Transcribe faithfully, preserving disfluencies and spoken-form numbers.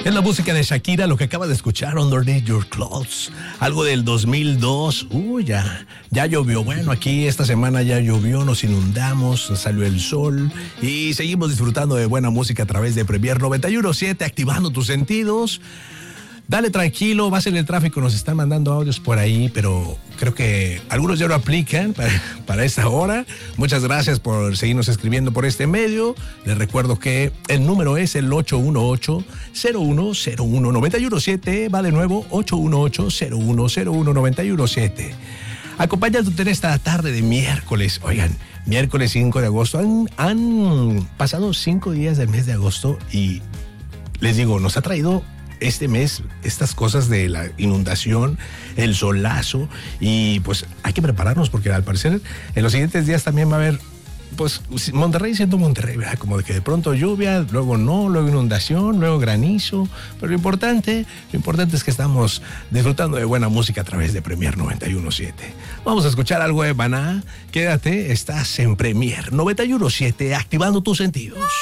Es la música de Shakira, lo que acaba de escuchar, Underneath Your Clothes. Algo del dos mil dos. Uy, ya, ya llovió. Bueno, aquí esta semana ya llovió, nos inundamos, salió el sol y seguimos disfrutando de buena música a través de Premier noventa y uno punto siete, activando tus sentidos. Dale tranquilo, vas en el tráfico, nos están mandando audios por ahí, pero creo que algunos ya lo aplican para, para esta hora. Muchas gracias por seguirnos escribiendo por este medio. Les recuerdo que el número es el ocho uno ocho, cero uno cero uno, nueve uno siete. Va de nuevo, ocho uno ocho, cero uno cero uno, nueve uno siete. Acompáñate en esta tarde de miércoles. Oigan, miércoles cinco de agosto. Han, han pasado cinco días del mes de agosto y les digo, nos ha traído este mes estas cosas de la inundación, el solazo, y pues hay que prepararnos porque al parecer en los siguientes días también va a haber, pues Monterrey siendo Monterrey, ¿verdad? Como de que de pronto lluvia, luego no, luego inundación, luego granizo, pero lo importante, lo importante es que estamos disfrutando de buena música a través de Premier noventa y uno punto siete. Vamos a escuchar algo de Maná. Quédate, estás en Premier noventa y uno punto siete, activando tus sentidos.